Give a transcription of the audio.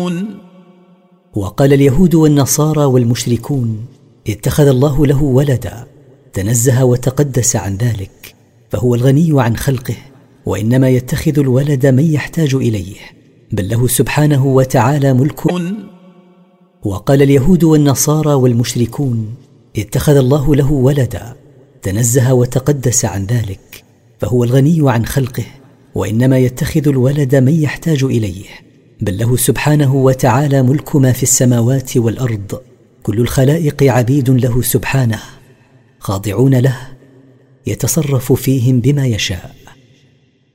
وقال اليهود والنصارى والمشركون اتخذ الله له ولدا، تنزه وتقدس عن ذلك، فهو الغني عن خلقه، وإنما يتخذ الولد من يحتاج إليه، بل له سبحانه وتعالى ملك. وقال اليهود والنصارى والمشركون اتخذ الله له ولدا، تنزه وتقدس عن ذلك، فهو الغني عن خلقه، وإنما يتخذ الولد من يحتاج إليه، بل له سبحانه وتعالى ملك ما في السماوات والأرض، كل الخلائق عبيد له سبحانه، خاضعون له، يتصرف فيهم بما يشاء.